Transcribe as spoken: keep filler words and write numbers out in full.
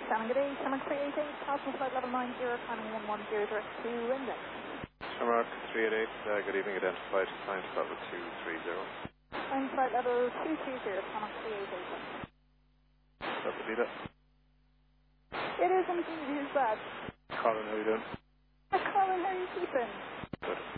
Shannon, good day. Shamrock three eight eight, passing flight level nine zero, climbing one one zero, direct to index. Shamrock three eight eight, uh, good evening, identified, climb to level two three zero. Climb flight level two three zero, Shamrock three eight eight. Is that the Vita? It is indeed, who's that? Colin, how are you doing? Hi, Colin, how are you keeping? Good.